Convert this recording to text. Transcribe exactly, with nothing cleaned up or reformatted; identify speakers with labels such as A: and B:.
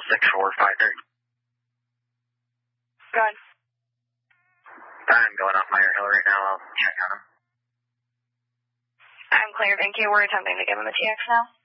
A: six four five three.
B: Go ahead.
A: I'm going off Meyer Hill right now. I'll check on him.
B: I'm clear, thank you. We're attempting to give him a T X now.